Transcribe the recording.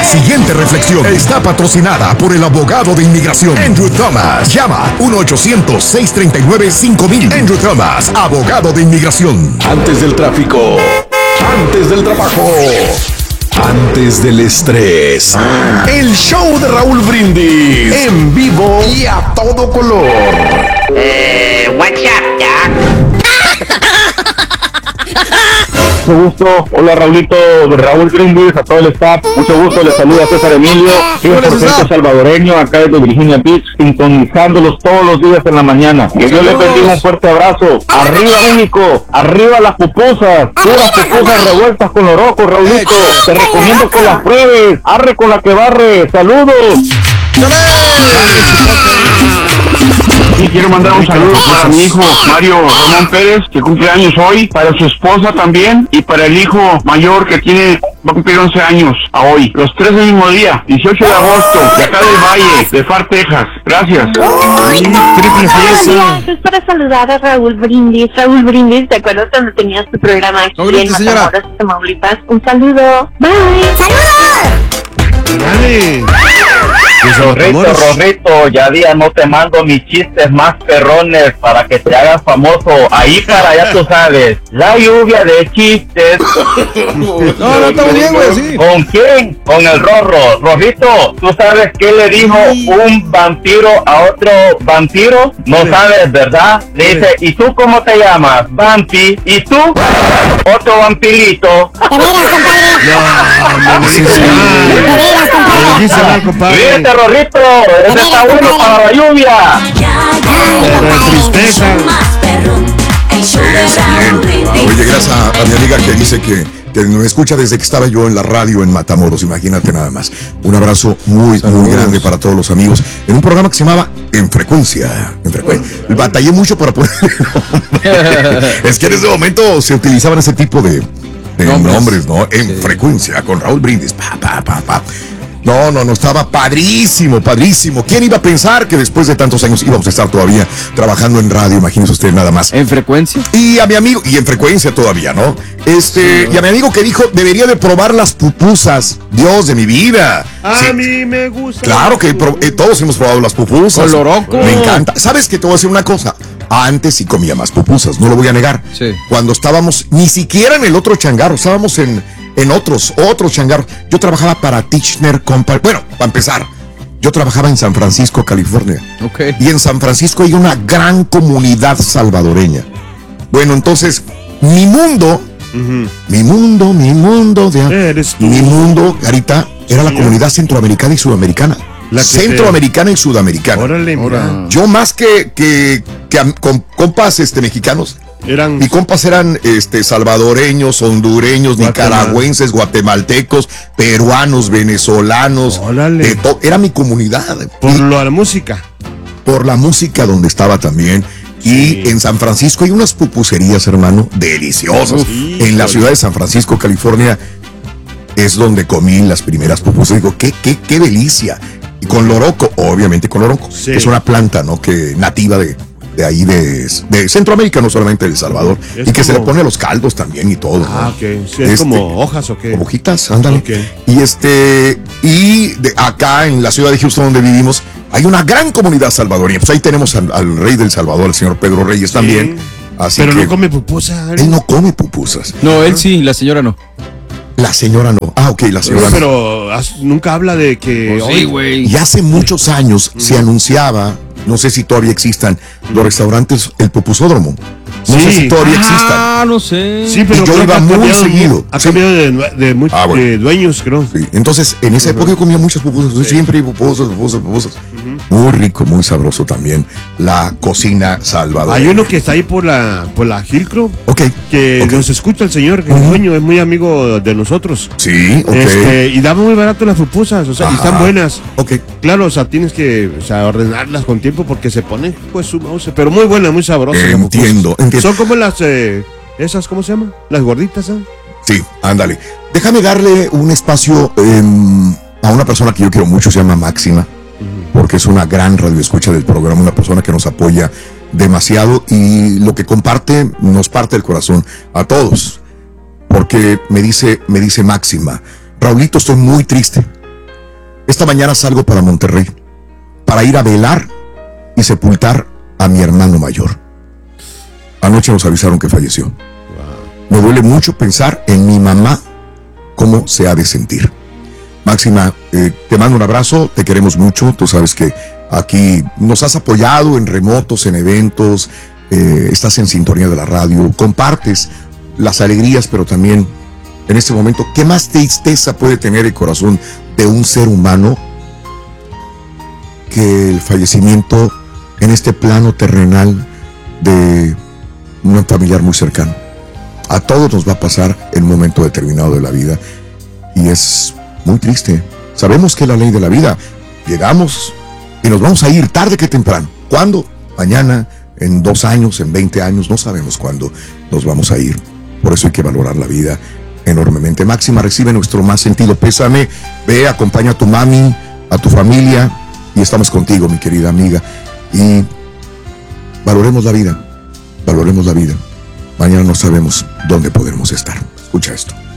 siguiente reflexión está patrocinada por el abogado de inmigración Andrew Thomas. Llama 1-800-639-5000. Andrew Thomas, abogado de inmigración. Antes del tráfico, antes del trabajo, antes del estrés. El show de Raúl Brindis en vivo y a todo color. What's up, Doc? Mucho gusto, hola Raulito, Raúl Brindis, a todo el staff, mucho gusto, les saluda César Emilio, 100% salvadoreño, acá desde Virginia Beach, sintonizándolos todos los días en la mañana. Que Dios les bendiga, un fuerte abrazo. Arriba México, arriba las pupusas, puras pupusas revueltas con loroco, Raulito, te recomiendo que las pruebes, arre con la que barre, saludos. Y quiero mandar un saludo para mi hijo Mario Ramón Pérez, que cumple años hoy, para su esposa también, y para el hijo mayor que va a cumplir 11 años a hoy. Los tres del mismo día, 18 de agosto, de acá del Valle, de Far, Texas. Gracias. Es para saludar a Raúl Brindis. Raúl Brindis, ¿te acuerdas cuando tenías tu programa aquí en Matamoros, Tamaulipas? Un saludo. Bye. ¡Saludos! Dale. Rorrito, ya día no te mando mis chistes más perrones para que te hagas famoso. Ahí para allá tú sabes, la lluvia de chistes. No, está bien, güey, sí. ¿Con quién? Con el Rorro. Rorrito, ¿tú sabes qué le dijo un vampiro a otro vampiro? No sabes, ¿verdad? Le dice, ¿y tú cómo te llamas? Vampi. ¿Y tú? Otro vampirito. Compadre. Rorrito, ese está bueno para la lluvia. Tristeza. Oye, gracias a mi amiga que dice que me escucha desde que estaba yo en la radio en Matamoros, imagínate nada más. Un abrazo muy grande para todos los amigos en un programa que se llamaba En Frecuencia. Batallé mucho para poder. Es que en ese momento se utilizaban ese tipo de nombres, ¿no? En Frecuencia con Raúl Brindis. No, estaba padrísimo. ¿Quién iba a pensar que después de tantos años íbamos a estar todavía trabajando en radio? Imagínese usted nada más. ¿En Frecuencia? Y a mi amigo, y en Frecuencia todavía, ¿no? Y a mi amigo que dijo, debería de probar las pupusas. Dios de mi vida. A mí me gusta. Claro que todos hemos probado las pupusas. Con loroco. Me encanta. ¿Sabes qué? Te voy a decir una cosa. Antes sí comía más pupusas, no lo voy a negar. Sí. Cuando estábamos, ni siquiera en el otro changarro, estábamos en otros changarros. Yo trabajaba para Tichenor Company. Bueno, para empezar, yo trabajaba en San Francisco, California. Okay. Y en San Francisco hay una gran comunidad salvadoreña. Bueno, entonces, mi mundo, Garita, era la comunidad centroamericana y sudamericana. Centroamericana y sudamericana. Órale, mira. Yo más que compas mexicanos, mis compas eran salvadoreños, hondureños, nicaragüenses, guatemaltecos, peruanos, venezolanos. Era mi comunidad. Por la música. Por la música donde estaba también. Sí. Y en San Francisco hay unas pupuserías, hermano, deliciosas. En la ciudad de San Francisco, California, es donde comí las primeras pupusas. Digo, qué delicia. Y con loroco, obviamente con loroco. Sí. Es una planta, ¿no? Que nativa de ahí de Centroamérica, no solamente de El Salvador. Y que se le pone a los caldos también y todo. Ah, ¿no? Ok. Sí, ¿es como hojas o qué? Como hojitas, ándale. Okay. Y acá en la ciudad de Houston donde vivimos, hay una gran comunidad salvadoreña. Pues ahí tenemos al rey del Salvador, el señor Pedro Reyes también. Así pero que, no come pupusas. Él no come pupusas. No, él sí, la señora no. La señora no. Ah, ok, la señora pero nunca habla de que... sí, güey. Y hace muchos años se anunciaba, no sé si todavía existan, los restaurantes El Pupusódromo. No sé si todavía existan. Ah, no sé. Sí, pero yo iba muy seguido. Ha cambiado de dueños, creo. Sí. Entonces, en esa época yo comía muchas pupusas. Siempre pupusas. Muy rico, muy sabroso también. La cocina salvadoreña. Hay uno que está ahí por la Hillcroft. Ok. Que nos escucha el señor, que el dueño es muy amigo de nosotros. Sí, ok. Y da muy barato las pupusas, o sea, y están buenas. Ok. Claro, o sea, tienes que ordenarlas con tiempo porque se pone, pues, su mouse. Pero muy buena, muy sabrosa. Entiendo. Son como las, esas, ¿cómo se llama? Las gorditas, ¿eh? Sí, ándale. Déjame darle un espacio a una persona que yo quiero mucho, se llama Máxima, porque es una gran radioescucha del programa, una persona que nos apoya demasiado y lo que comparte nos parte el corazón a todos, porque me dice Máxima, Raulito, estoy muy triste esta mañana salgo para Monterrey para ir a velar y sepultar a mi hermano mayor. Anoche nos avisaron que falleció. Me duele mucho pensar en mi mamá, cómo se ha de sentir. Máxima, te mando un abrazo, te queremos mucho. Tú sabes que aquí nos has apoyado en remotos, en eventos, estás en sintonía de la radio, compartes las alegrías, pero también en este momento, ¿qué más tristeza puede tener el corazón de un ser humano que el fallecimiento en este plano terrenal de un familiar muy cercano? A todos nos va a pasar en un momento determinado de la vida y es muy triste. Sabemos que es la ley de la vida. Llegamos y nos vamos a ir tarde que temprano. ¿Cuándo? Mañana, en 2 años, en 20 años, no sabemos cuándo nos vamos a ir. Por eso hay que valorar la vida enormemente. Máxima, recibe nuestro más sentido pésame. Ve, acompaña a tu mami, a tu familia y estamos contigo, mi querida amiga. Y valoremos la vida. Valoremos la vida. Mañana no sabemos dónde podremos estar. Escucha esto.